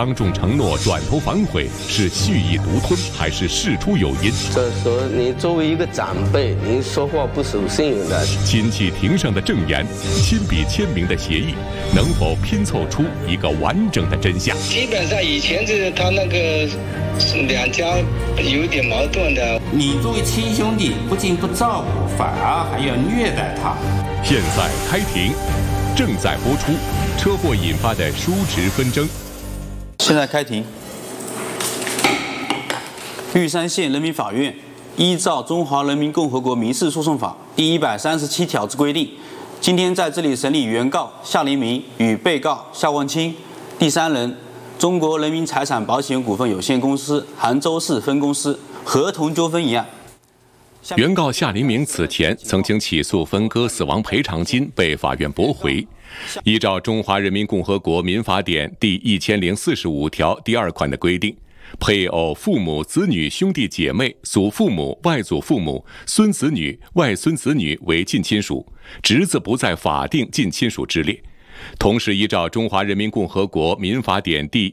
当众承诺转头反悔，是蓄意独吞，还是事出有因？ 这时候你作为一个长辈，您说话不守信用的。 亲戚庭上的证言，亲笔签名的协议，能否拼凑出一个完整的真相？ 基本上以前他那个两家有点矛盾的。 你作为亲兄弟，不仅不照顾，反而还要虐待他。 现在开庭，正在播出。车祸引发的叔侄纷争。 现在开庭。玉山县人民法院依照《中华人民共和国民事诉讼法》第137条之规定，今天在这里审理原告夏黎明与被告夏望清第三人中国人民财产保险股份有限公司杭州市分公司合同纠纷一案。 原告夏黎明此前曾经起诉分割死亡赔偿金，被法院驳回。依照《中华人民共和国民法典》第1045条第2款的规定，配偶、父母、子女、兄弟姐妹、祖父母、外祖父母、孙子女、外孙子女为近亲属，侄子不在法定近亲属之列。同时，依照《中华人民共和国民法典》第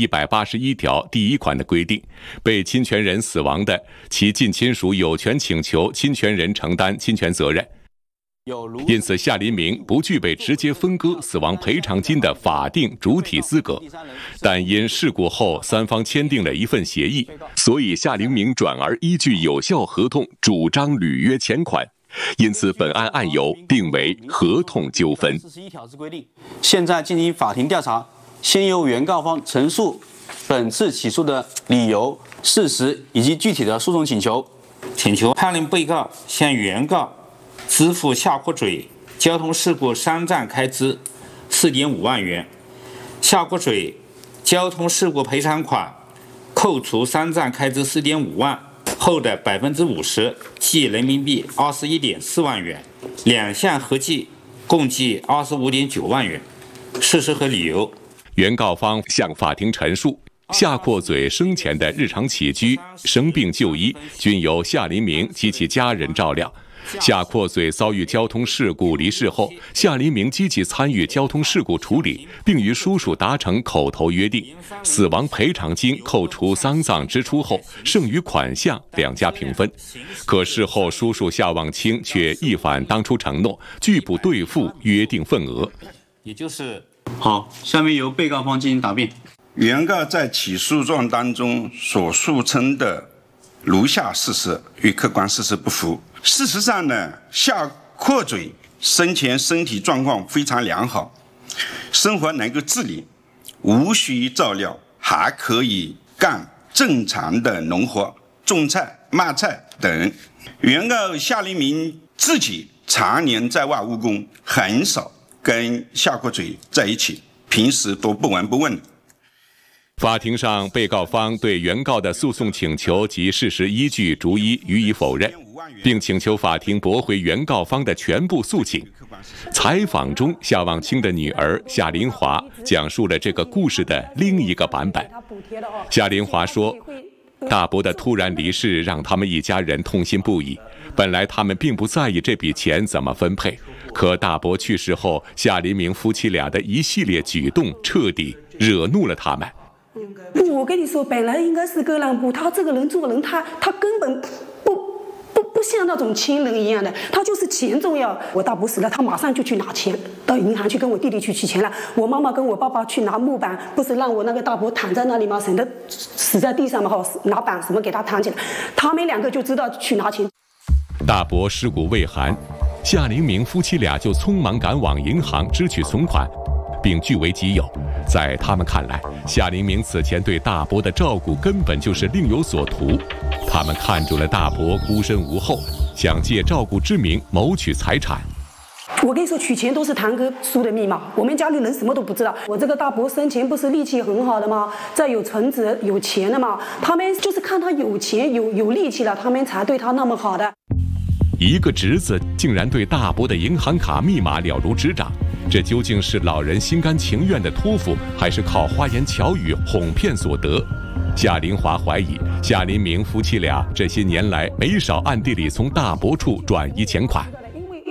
1181条第1款的规定，被侵权人死亡的，其近亲属有权请求侵权人承担侵权责任。因此，夏黎明不具备直接分割死亡赔偿金的法定主体资格，但因事故后三方签订了一份协议，所以夏黎明转而依据有效合同主张履约钱款。因此，本案案由定为合同纠纷。 41条之规定，现在进行法庭调查，先由原告方陈述本次起诉的理由、事实以及具体的诉讼请求。 请求判令被告向原告支付下坡嘴交通事故伤残开支4.5万元，下坡嘴交通事故赔偿款扣除伤残开支4.5万后的50%，即人民币21.4万元，两项合计共计25.9万元。事实和理由。 原告方向法庭陈述，夏阔嘴生前的日常起居、生病就医均由夏黎明及其家人照料。夏阔嘴遭遇交通事故离世后，夏黎明积极参与交通事故处理，并与叔叔达成口头约定，死亡赔偿金扣除丧葬支出后，剩余款项两家平分。可事后叔叔夏望清却一反当初承诺，拒不兑付约定份额。 也就是好，下面由被告方进行答辩。 原告在起诉状当中所述称的如下事实与客观事实不符。事实上呢，夏阔嘴生前身体状况非常良好，生活能够自理，无需照料，还可以干正常的农活，种菜、卖菜等。原告夏黎明自己常年在外务工，很少跟夏阔嘴在一起，平时都不闻不问。 法庭上，被告方对原告的诉讼请求及事实依据逐一予以否认，并请求法庭驳回原告方的全部诉请。采访中，夏望清的女儿夏林华讲述了这个故事的另一个版本。夏林华说，大伯的突然离世让他们一家人痛心不已，本来他们并不在意这笔钱怎么分配，可大伯去世后，夏黎明夫妻俩的一系列举动彻底惹怒了他们。 我跟你说，本来应该是个让步，他这个人做人，他根本不像那种亲人一样的，他就是钱重要。我大伯死了，他马上就去拿钱，到银行去跟我弟弟去取钱了。我妈妈跟我爸爸去拿木板，不是让我那个大伯躺在那里吗？省得死在地上嘛，拿板什么给他躺起来。他们两个就知道去拿钱。 大伯尸骨未寒，夏黎明夫妻俩就匆忙赶往银行支取存款，并据为己有。在他们看来，夏黎明此前对大伯的照顾根本就是另有所图。他们看中了大伯孤身无后，想借照顾之名谋取财产。 我跟你说，取钱都是堂哥输的密码，我们家里人什么都不知道。我这个大伯生前不是力气很好的吗？再有存折有钱的嘛，他们就是看他有钱有力气了，他们才对他那么好的。 一个侄子竟然对大伯的银行卡密码了如指掌，这究竟是老人心甘情愿的托付，还是靠花言巧语哄骗所得？夏林华怀疑夏黎明夫妻俩这些年来没少暗地里从大伯处转移钱款。 因为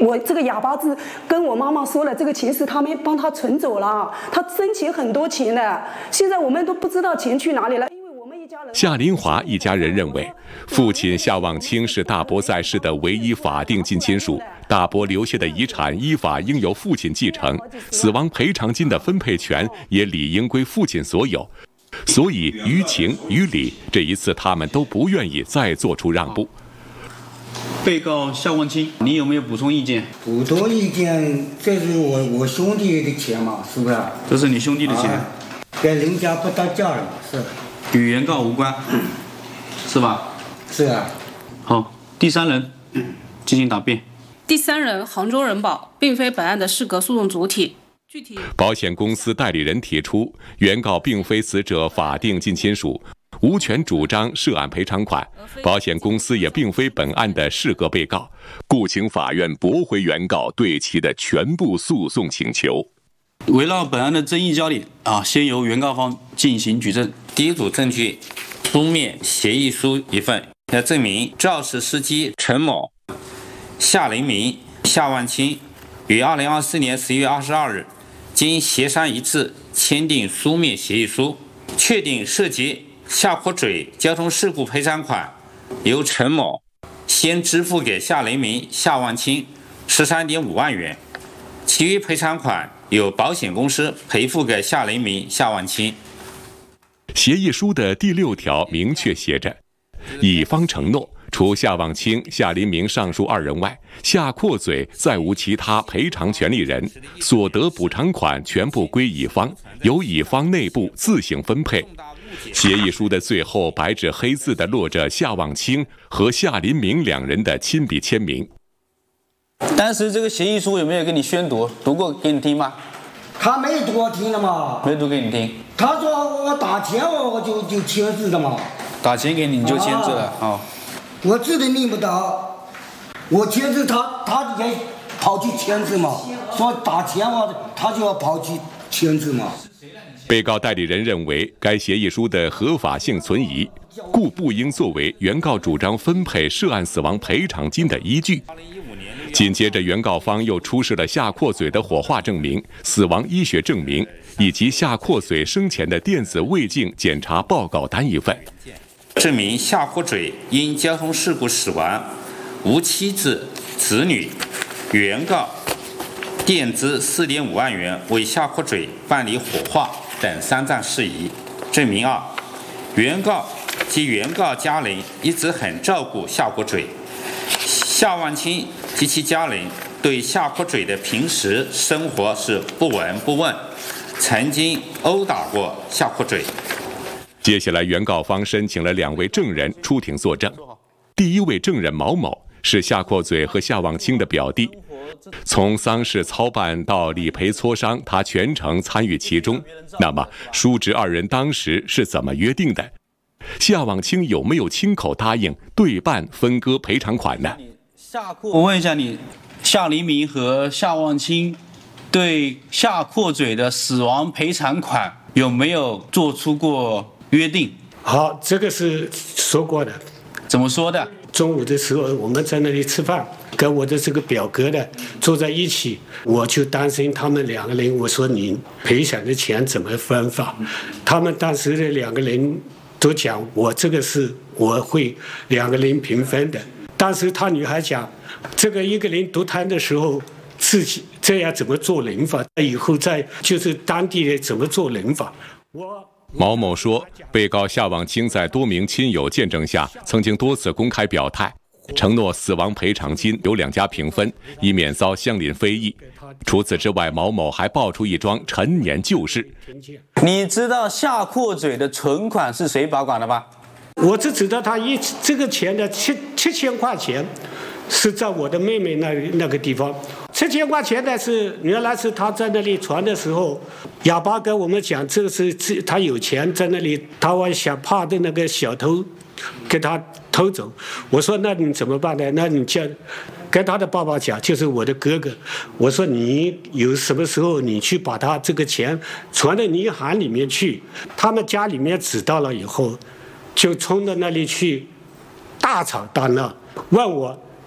我这个哑巴子跟我妈妈说了，这个钱是他们帮他存走了，他生钱很多钱的，现在我们都不知道钱去哪里了。 夏林华一家人认为，父亲夏望清是大伯在世的唯一法定近亲属，大伯留下的遗产依法应由父亲继承，死亡赔偿金的分配权也理应归父亲所有。所以于情于理，这一次他们都不愿意再做出让步。 被告夏望清，你有没有补充意见？ 补充意见，这是我兄弟的钱嘛，是不是？ 这是你兄弟的钱， 跟人家不搭价了，是。 与原告无关，是吧？ 是啊。 好，第三人进行答辩。 第三人杭州人保并非本案的适格诉讼主体。具体， 保险公司代理人提出，原告并非死者法定近亲属，无权主张涉案赔偿款，保险公司也并非本案的适格被告，故请法院驳回原告对其的全部诉讼请求。 围绕本案的争议焦点先由原告方进行举证。 第一组证据，书面协议书一份，要证明肇事司机陈某、夏林明、夏望清于2024年11月22日经协商一致签订书面协议书，确定涉及夏坡嘴交通事故赔偿款由陈某先支付给夏林明、夏望清13.5万元，其余赔偿款由保险公司赔付给夏林明、夏望清。 协议书的第6条明确写着，乙方承诺除夏望清、夏林明上述2人外，夏阔嘴再无其他赔偿权利人，所得补偿款全部归乙方，由乙方内部自行分配。协议书的最后白纸黑字地落着夏望清和夏林明2人的亲笔签名。 当时这个协议书有没有给你宣读？读过给你听吗？ 他没读我听的嘛。 没读给你听。 他说我打钱我就签字的嘛。 打钱给你就签字了我字都念不到，我签字他也跑去签字嘛，说打钱他就要跑去签字嘛。 被告代理人认为该协议书的合法性存疑，故不应作为原告主张分配涉案死亡赔偿金的依据。紧接着，原告方又出示了夏阔嘴的火化证明、死亡医学证明以及夏阔嘴生前的电子胃镜检查报告单一份， 证明夏阔嘴因交通事故死亡，无妻子、子女，原告垫资4.5万元为夏阔嘴办理火化等丧葬事宜。证明2，原告及原告家人一直很照顾夏阔嘴，夏望清及其家人对夏阔嘴的平时生活是不闻不问，曾经殴打过夏阔嘴。 接下来，原告方申请了2位证人出庭作证。第一位证人毛某是夏阔嘴和夏望清的表弟，从丧事操办到理赔磋商，他全程参与其中。那么，叔侄2人当时是怎么约定的？夏望清有没有亲口答应对半分割赔偿款呢？ 我问一下你，夏林明和夏望清对夏阔嘴的死亡赔偿款有没有做出过约定？ 好，这个是说过的。 怎么说的？ 中午的时候我们在那里吃饭，跟我的这个表哥的坐在一起，我就担心他们2个人，我说你赔偿的钱怎么分法？他们当时的2个人都讲，我这个是我会2个人平分的。当时他女孩讲，这个1个人独摊的时候，自己这样怎么做人法？以后再就是当地的怎么做人法？ 毛某说，被告夏望清在多名亲友见证下，曾经多次公开表态，承诺死亡赔偿金由2家平分，以免遭乡邻非议。除此之外，毛某还爆出一桩陈年旧事。 你知道夏阔嘴的存款是谁保管的吧？ 我只知道他这个钱的7000块钱是在我的妹妹那个地方。7000块钱的是原来是他在那里传的时候，哑巴跟我们讲，这个是他有钱在那里，他想怕的那个小偷给他偷走。我说那你怎么办呢？那你跟他的爸爸讲，就是我的哥哥，我说你有什么时候你去把他这个钱传到银行里面去。他们家里面知道了以后，就冲到那里去大吵大闹，问我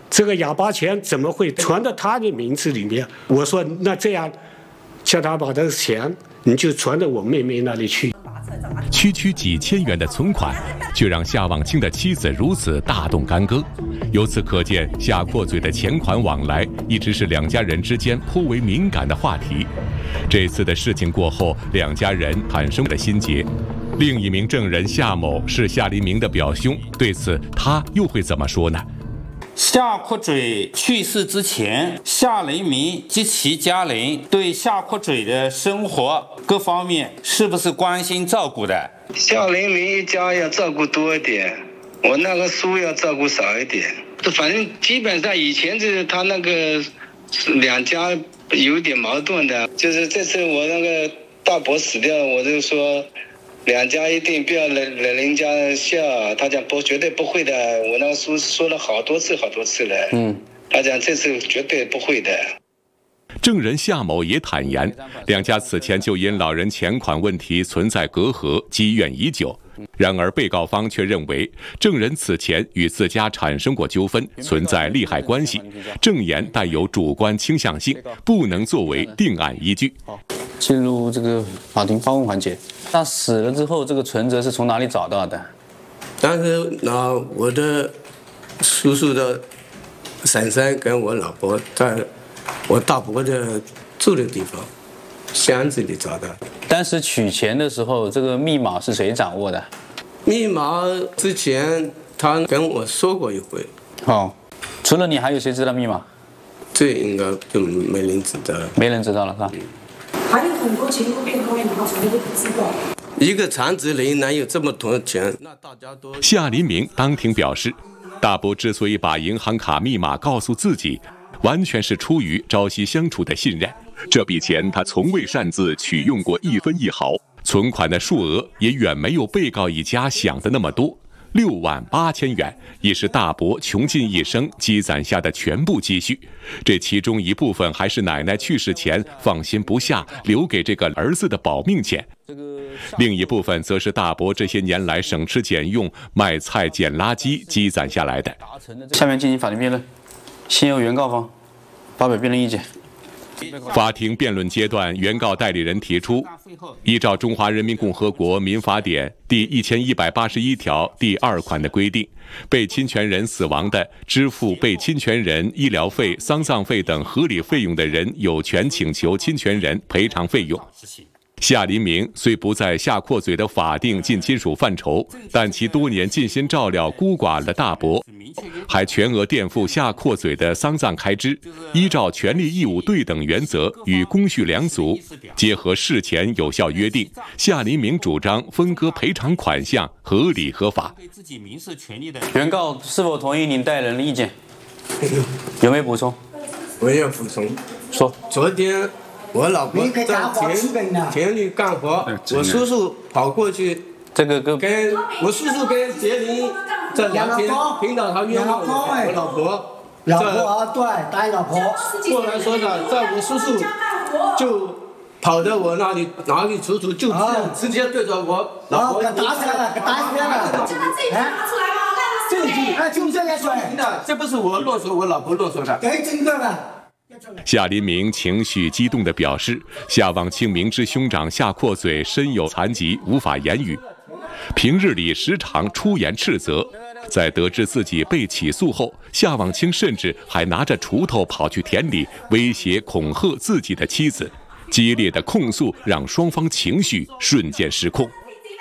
这个哑巴钱怎么会传到他的名字里面？我说那这样，叫他把这个钱你就传到我妹妹那里去。 区区几千元的存款，却让夏望清的妻子如此大动干戈。由此可见，夏阔嘴的钱款往来一直是两家人之间颇为敏感的话题。这次的事情过后，两家人产生了心结。另一名证人夏某是夏黎明的表兄，对此他又会怎么说呢？ 夏阔嘴去世之前，夏黎明及其家人对夏阔嘴的生活各方面是不是关心照顾的？ 夏黎明一家要照顾多一点，我那个叔要照顾少一点。反正基本上以前就是他那个两家有点矛盾的，就是这次我那个大伯死掉，我就说两家一定不要惹人家笑，他讲不，绝对不会的。我那个叔说了好多次了，他讲这次绝对不会的。 证人夏某也坦言，两家此前就因老人钱款问题存在隔阂，积怨已久。然而，被告方却认为，证人此前与自家产生过纠纷，存在利害关系，证言带有主观倾向性，不能作为定案依据。 进入这个法庭发问环节。他死了之后，这个存折是从哪里找到的？ 当时拿我的叔叔的婶婶跟我老婆在我大伯的住的地方箱子里找的。 当时取钱的时候，这个密码是谁掌握的？ 密码之前他跟我说过一回。 哦，除了你，还有谁知道密码？ 这应该就没人知道了。 没人知道了，是吧？ 还有很多钱都被他们拿出来，都不知道。 一个残疾人哪有这么多钱？那大家都。 夏黎明当庭表示，大伯之所以把银行卡密码告诉自己，完全是出于朝夕相处的信任。这笔钱他从未擅自取用过一分一毫，存款的数额也远没有被告一家想的那么多。68000元已是大伯穷尽一生积攒下的全部积蓄，这其中一部分还是奶奶去世前放心不下留给这个儿子的保命钱，另一部分则是大伯这些年来省吃俭用卖菜捡垃圾积攒下来的。 下面进行法庭辩论，先由原告方发表辩论意见。 法庭辩论阶段，原告代理人提出，依照《中华人民共和国民法典》第1181条第2款的规定，被侵权人死亡的，支付被侵权人医疗费、丧葬费等合理费用的人有权请求侵权人赔偿费用。夏黎明虽不在夏阔嘴的法定近亲属范畴，但其多年尽心照料孤寡的大伯，还全额垫付夏阔嘴的丧葬开支。依照权利义务对等原则与公序良俗，结合事前有效约定，夏黎明主张分割赔偿款项合理合法。 原告是否同意您代理人的意见？有没有补充？ 我要补充， 说昨天我老婆在田里干活，我叔叔跑过去， 这个跟我叔叔跟杰林在聊天，听到他冤枉我老婆。 老婆啊，对，打老婆。 过来说的，在我叔叔就跑到我那里哪里楚楚，就直接对着我老婆。 给打起来了，给打起来了。 证据，就这样说的，这不是我乱说，我老婆乱说的。 给真的了。 夏黎明情绪激动地表示，夏望清明知兄长夏阔嘴身有残疾，无法言语，平日里时常出言斥责。在得知自己被起诉后，夏望清甚至还拿着锄头跑去田里威胁恐吓自己的妻子，激烈的控诉让双方情绪瞬间失控。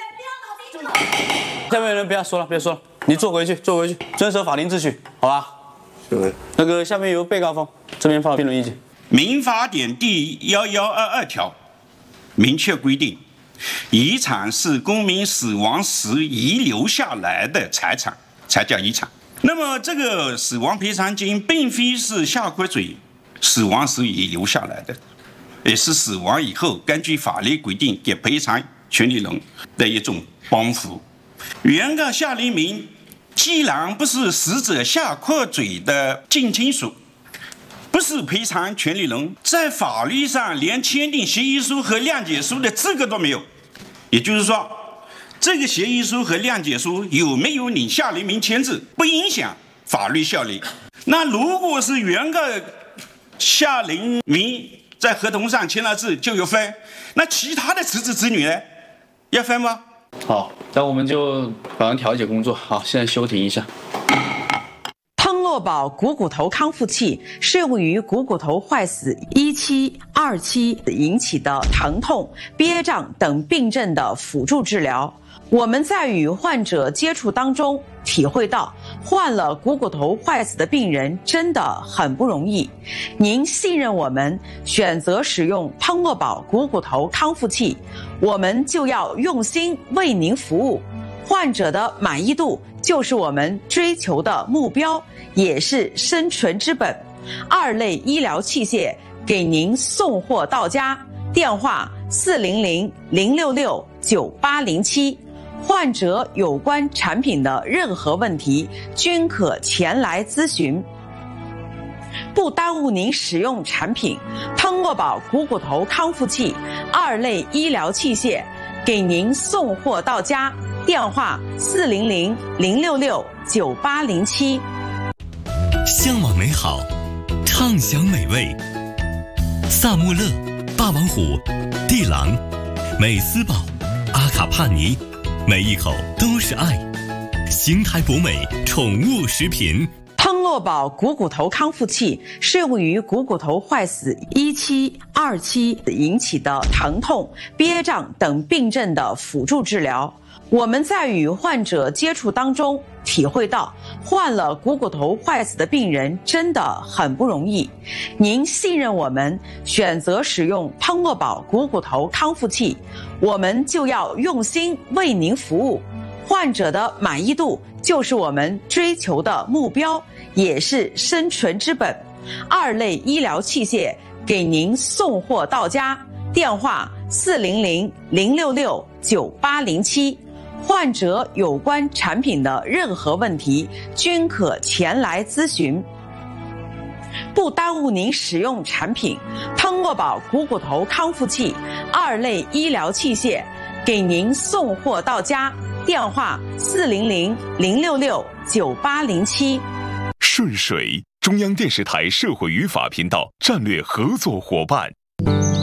下面人不要说了，你坐回去，遵守法定秩序，好吧？那个下面由被告方这边发表辩论意见。 民法典第1122条明确规定，遗产是公民死亡时遗留下来的财产才叫遗产。那么这个死亡赔偿金并非是夏阔嘴死亡时遗留下来的，也是死亡以后根据法律规定给赔偿权利人的一种帮扶。原告夏黎明既然不是死者夏阔嘴的近亲属，不是赔偿权利人，在法律上连签订协议书和谅解书的资格都没有。也就是说，这个协议书和谅解书有没有你夏黎明签字，不影响法律效力。那如果是原告夏令民在合同上签了字就有分，那其他的侄子侄女呢，要分吗？ 好，那我们就保养调解工作。好，现在休庭一下。 汤诺宝股骨头康复器适用于股骨头坏死1期、2期引起的疼痛、憋胀等病症的辅助治疗。我们在与患者接触当中体会到，患了股骨头坏死的病人真的很不容易。您信任我们，选择使用汤诺宝股骨头康复器，我们就要用心为您服务。患者的满意度就是我们追求的目标，也是生存之本。2类医疗器械给您送货到家，电话400-066-9807。患者有关产品的任何问题均可前来咨询，不耽误您使用产品。汤诺宝股骨头康复器2类医疗器械给您送货到家，电话400-066-9807。 向往美好，畅享美味。萨穆勒、霸王虎、地狼、美斯堡、阿卡帕尼，每一口都是爱。邢台博美宠物食品。 汤诺宝股骨头康复器适用于股骨头坏死1期、2期引起的疼痛、憋胀等病症的辅助治疗。我们在与患者接触当中体会到，患了股骨头坏死的病人真的很不容易。您信任我们，选择使用汤诺宝股骨头康复器，我们就要用心为您服务。患者的满意度就是我们追求的目标，也是生存之本。2类医疗器械给您送货到家，电话400-066-9807。患者有关产品的任何问题均可前来咨询，不耽误您使用产品。汤诺宝股骨头康复器2类医疗器械给您送货到家，电话400-066-9807。 顺水，中央电视台社会与法频道战略合作伙伴。